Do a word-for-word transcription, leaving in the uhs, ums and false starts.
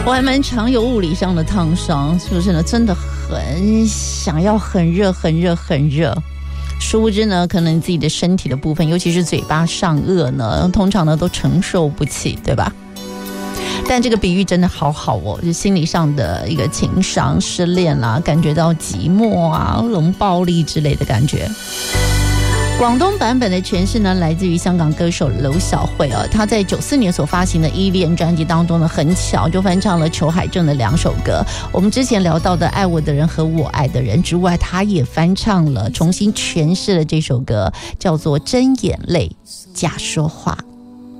我还蛮常有物理上的烫伤，是不是呢？真的很想要很热很热很热，殊不知呢，可能你自己的身体的部分，尤其是嘴巴上颚呢，通常呢都承受不起，对吧？但这个比喻真的好好哦，就心理上的一个情伤、失恋啦、啊，感觉到寂寞啊、冷暴力之类的感觉。广东版本的诠释呢，来自于香港歌手娄小慧啊，她在九四年所发行的《依恋》专辑当中呢，很巧就翻唱了裘海正的两首歌。我们之前聊到的《爱我的人》和《我爱的人》之外，她也翻唱了，重新诠释了这首歌，叫做《真眼泪假说话》。